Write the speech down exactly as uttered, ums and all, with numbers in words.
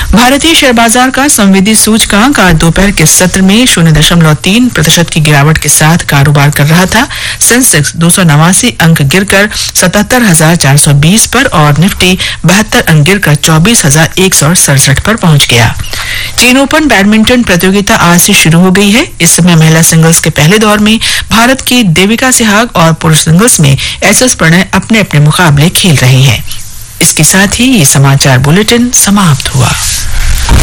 भारतीय शेयर बाजार का संवेदी सूचकांक आज दोपहर के सत्र में शून्य दशमलव तीन प्रतिशत की गिरावट के साथ कारोबार कर रहा था। सेंसेक्स दो सौ नवासी अंक गिरकर सतहत्तर हजार चार सौ बीस पर और निफ्टी बहत्तर अंक गिरकर चौबीस हजार एक सौ सड़सठ पर पहुंच गया। चीन ओपन बैडमिंटन प्रतियोगिता आज से शुरू हो गई है। इस समय महिला सिंगल्स के पहले दौर में भारत की देविका सिहाग और पुरुष सिंगल्स में एस एस प्रणय अपने अपने मुकाबले खेल रहे हैं। इसके साथ ही ये समाचार बुलेटिन समाप्त हुआ।